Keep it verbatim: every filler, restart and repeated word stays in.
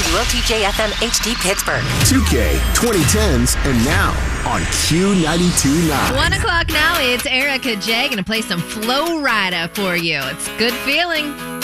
W O T J F M H D Pittsburgh. two K, twenty tens, and now on Q ninety-two point nine. One o'clock now. It's Erica J. Going to play some Flow Rida for you. It's good feeling.